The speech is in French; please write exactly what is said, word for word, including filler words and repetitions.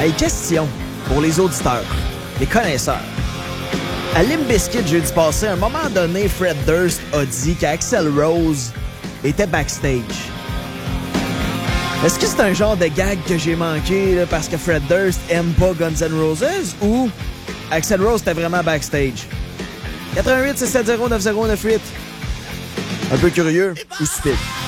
Hey, question pour les auditeurs, les connaisseurs. À Limp Bizkit jeudi passé, à un moment donné, Fred Durst a dit qu'Axl Rose était backstage. Est-ce que c'est un genre de gag que j'ai manqué là, parce que Fred Durst aime pas Guns N' Roses ou Axl Rose était vraiment backstage? quatre un huit six sept zéro neuf zéro neuf huit. Un peu curieux ou stupide?